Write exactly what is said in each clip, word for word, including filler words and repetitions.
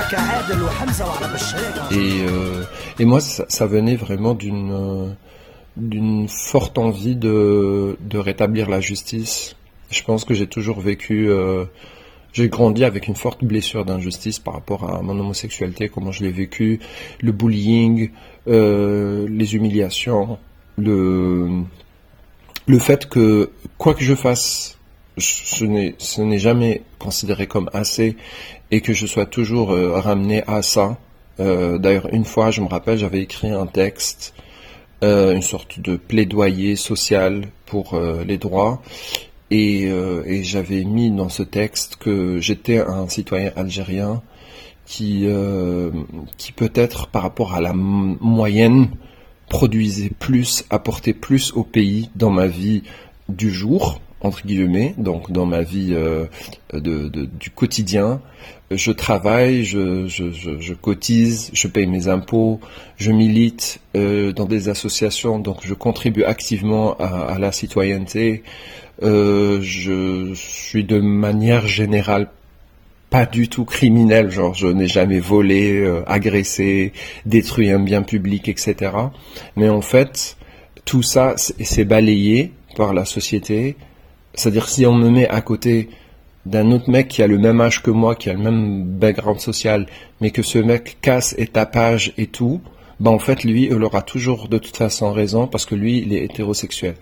Et, euh, et moi, ça, ça venait vraiment d'une euh, d'une forte envie de, de rétablir la justice. Je pense que j'ai toujours vécu... Euh, j'ai grandi avec une forte blessure d'injustice par rapport à mon homosexualité, comment je l'ai vécu, le bullying, euh, les humiliations, le, le fait que quoi que je fasse, ce n'est, ce n'est jamais considéré comme assez et que je sois toujours euh, ramené à ça. Euh, d'ailleurs, une fois, je me rappelle, j'avais écrit un texte, euh, une sorte de plaidoyer social pour euh, les droits. Et, euh, et j'avais mis dans ce texte que j'étais un citoyen algérien qui, euh, qui peut-être par rapport à la m- moyenne produisait plus, apportait plus au pays dans ma vie du jour, entre guillemets, donc dans ma vie euh, de, de, du quotidien. Je travaille, je, je, je, je cotise, je paye mes impôts, je milite euh, dans des associations, donc je contribue activement à, à la citoyenneté. Euh, je suis de manière générale pas du tout criminel, genre je n'ai jamais volé, euh, agressé, détruit un bien public, et cetera. Mais en fait, tout ça, c'est, c'est balayé par la société. C'est-à-dire si on me met à côté d'un autre mec qui a le même âge que moi, qui a le même background social, mais que ce mec casse et tapage et tout, ben en fait lui, il aura toujours de toute façon raison parce que lui, il est hétérosexuel.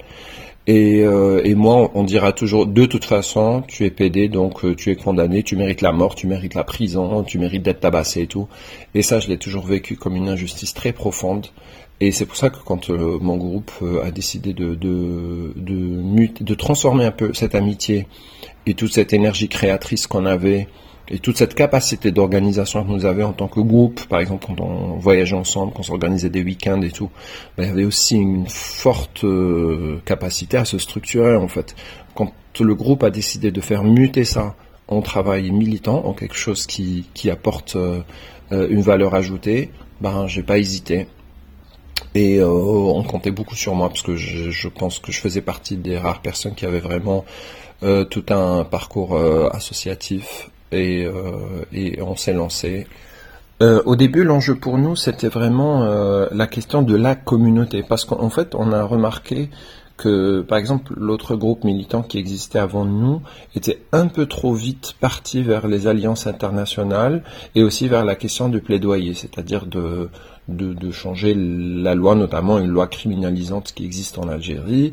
Et, euh, et moi, on dira toujours, de toute façon, tu es pédé, donc euh, tu es condamné, tu mérites la mort, tu mérites la prison, tu mérites d'être tabassé et tout. Et ça, je l'ai toujours vécu comme une injustice très profonde. Et c'est pour ça que quand euh, mon groupe euh, a décidé de, de, de, mut- de transformer un peu cette amitié et toute cette énergie créatrice qu'on avait, et toute cette capacité d'organisation que nous avions en tant que groupe, par exemple quand on voyageait ensemble, quand on s'organisait des week-ends et tout, ben, il y avait aussi une forte euh, capacité à se structurer en fait. Quand le groupe a décidé de faire muter ça en travail militant, en quelque chose qui, qui apporte euh, une valeur ajoutée, ben j'ai pas hésité. Et euh, on comptait beaucoup sur moi parce que je, je pense que je faisais partie des rares personnes qui avaient vraiment euh, tout un parcours euh, associatif. Et, euh, et on s'est lancé. Euh, au début, l'enjeu pour nous, c'était vraiment euh, la question de la communauté, parce qu'en fait, on a remarqué que, par exemple, l'autre groupe militant qui existait avant nous était un peu trop vite parti vers les alliances internationales et aussi vers la question du plaidoyer, c'est-à-dire de, de, de changer la loi, notamment une loi criminalisante qui existe en Algérie.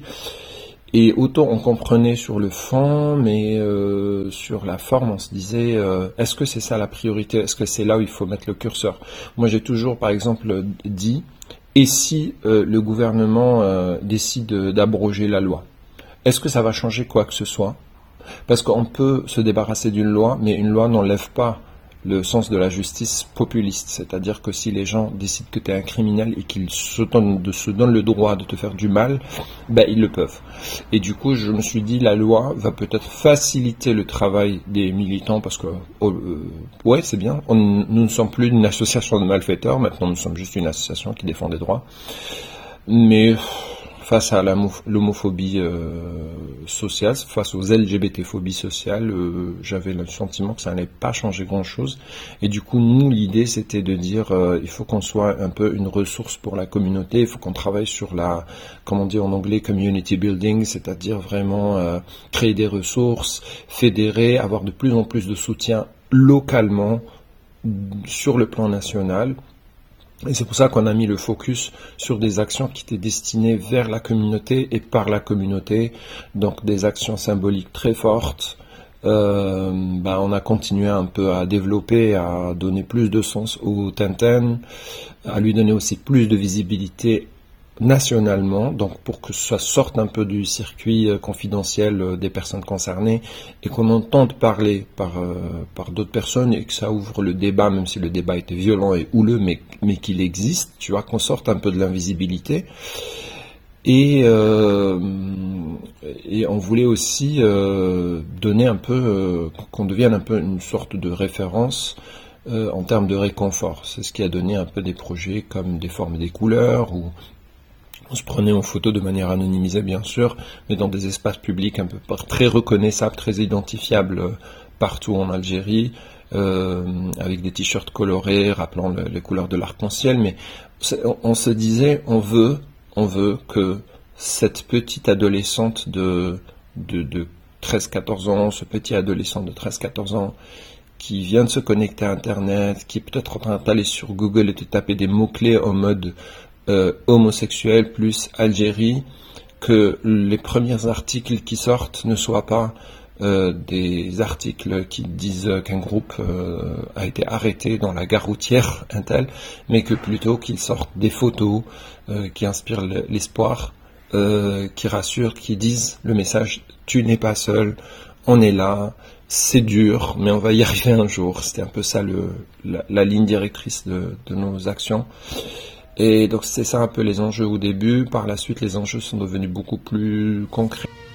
Et autant on comprenait sur le fond, mais euh, sur la forme, on se disait, euh, est-ce que c'est ça la priorité? Est-ce que c'est là où il faut mettre le curseur? Moi, j'ai toujours, par exemple, dit, et si euh, le gouvernement euh, décide d'abroger la loi? Est-ce que ça va changer quoi que ce soit? Parce qu'on peut se débarrasser d'une loi, mais une loi n'enlève pas le sens de la justice populiste, c'est-à-dire que si les gens décident que tu es un criminel et qu'ils se donnent, de, se donnent le droit de te faire du mal, ben ils le peuvent. Et du coup, je me suis dit, la loi va peut-être faciliter le travail des militants parce que, oh, euh, ouais, c'est bien, on, nous ne sommes plus une association de malfaiteurs, maintenant nous sommes juste une association qui défend des droits. Mais face à la, l'homophobie euh, sociale, face aux L G B T-phobies sociales, euh, j'avais le sentiment que ça n'allait pas changer grand-chose. Et du coup, nous, l'idée, c'était de dire, euh, il faut qu'on soit un peu une ressource pour la communauté, il faut qu'on travaille sur la, comment on dit en anglais, community building, c'est-à-dire vraiment euh, créer des ressources, fédérer, avoir de plus en plus de soutien localement sur le plan national. Et c'est pour ça qu'on a mis le focus sur des actions qui étaient destinées vers la communauté et par la communauté, donc des actions symboliques très fortes. Euh, ben on a continué un peu à développer, à donner plus de sens au Tintin, à lui donner aussi plus de visibilité nationalement, donc pour que ça sorte un peu du circuit euh, confidentiel euh, des personnes concernées et qu'on entende parler par, euh, par d'autres personnes et que ça ouvre le débat, même si le débat était violent et houleux, mais, mais qu'il existe, tu vois, qu'on sorte un peu de l'invisibilité. Et, euh, et on voulait aussi euh, donner un peu, euh, qu'on devienne un peu une sorte de référence euh, en termes de réconfort. C'est ce qui a donné un peu des projets comme des formes et des couleurs, ou on se prenait en photo de manière anonymisée, bien sûr, mais dans des espaces publics un peu très reconnaissables, très identifiables partout en Algérie. euh, avec des t-shirts colorés rappelant le, les couleurs de l'arc-en-ciel, mais on, on se disait, on veut, on veut que cette petite adolescente de, de, de treize quatorze ans, ce petit adolescent de treize quatorze ans, qui vient de se connecter à Internet, qui est peut-être en train d'aller sur Google et de taper des mots-clés en mode euh, homosexuel plus Algérie, que les premiers articles qui sortent ne soient pas euh, des articles qui disent qu'un groupe euh, a été arrêté dans la gare routière, un tel, mais que plutôt qu'ils sortent des photos euh, qui inspirent l'espoir, euh, qui rassurent, qui disent le message « tu n'es pas seul, on est là ». C'est dur, mais on va y arriver un jour. C'était un peu ça le, la, la ligne directrice de, de nos actions. Et donc c'est ça un peu les enjeux au début. Par la suite, les enjeux sont devenus beaucoup plus concrets.